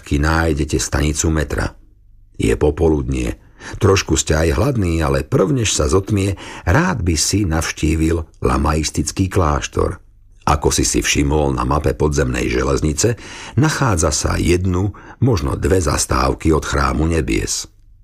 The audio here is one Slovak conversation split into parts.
turisticky nájdete stanicu metra. Je popoludnie. Trošku ste aj hladný, ale prvnež sa zotmie, rád by si navštívil lamaistický kláštor. Ako si všimol na mape podzemnej železnice, nachádza sa 1, možno 2 zastávky od chrámu nebies.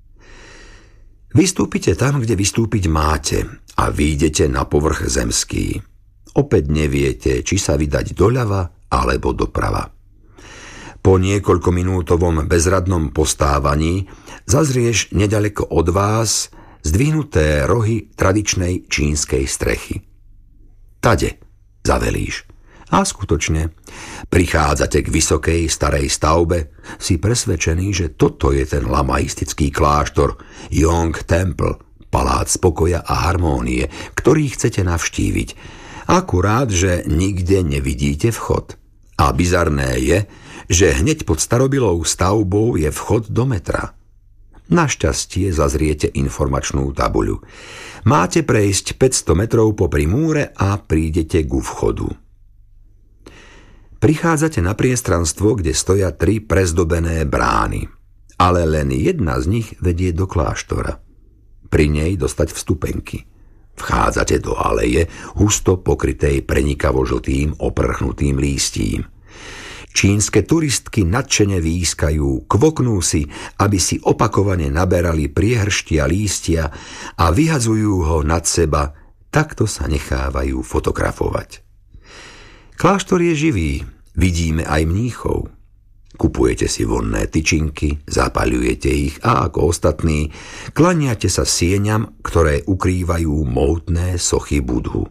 Vystúpite tam, kde vystúpiť máte a výjdete na povrch zemský. Opäť neviete, či sa vydať doľava alebo doprava. Po niekoľkominútovom bezradnom postávaní zazrieš nedaleko od vás zdvihnuté rohy tradičnej čínskej strechy. Tade, zavelíš. A skutočne, prichádzate k vysokej starej stavbe, si presvedčený, že toto je ten lamaistický kláštor Yong Temple, palác pokoja a harmónie, ktorý chcete navštíviť. Akurát, že nikde nevidíte vchod. A bizarné je, že hneď pod starobilou stavbou je vchod do metra. Našťastie zazriete informačnú tabuľu. Máte prejsť 500 metrov popri múre a prídete ku vchodu. Prichádzate na priestranstvo, kde stoja 3 prezdobené brány, ale len jedna z nich vedie do kláštora. Pri nej dostať vstupenky. Vchádzate do aleje, husto pokrytej prenikavo-žltým oprchnutým lístím. Čínske turistky nadšene výskajú, kvoknú si, aby si opakovane naberali priehrštia lístia a vyhadzujú ho nad seba, takto sa nechávajú fotografovať. Kláštor je živý, vidíme aj mníchov. Kupujete si vonné tyčinky, zapaľujete ich a ako ostatní, klaniate sa sieňam, ktoré ukrývajú mohutné sochy Budhu.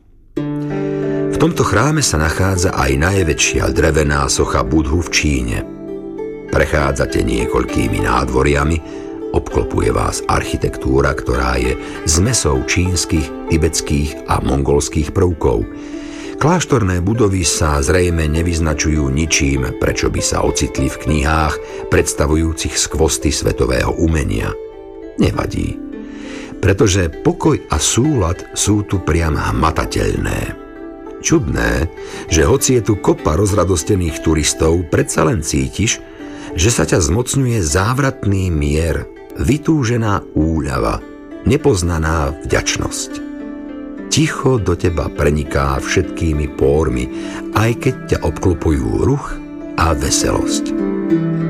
V tomto chráme sa nachádza aj najväčšia drevená socha Budhu v Číne. Prechádzate niekoľkými nádvoriami, obklopuje vás architektúra, ktorá je zmesou čínskych, tibetských a mongolských prvkov. Kláštorné budovy sa zrejme nevyznačujú ničím, prečo by sa ocitli v knihách predstavujúcich skvosty svetového umenia. Nevadí, pretože pokoj a súlad sú tu priam hmatateľné. Čudné, že hoci je tu kopa rozradostených turistov, predsa len cítiš, že sa ťa zmocňuje závratný mier, vytúžená úľava, nepoznaná vďačnosť. Ticho do teba preniká všetkými pórmi, aj keď ťa obklopujú ruch a veselosť.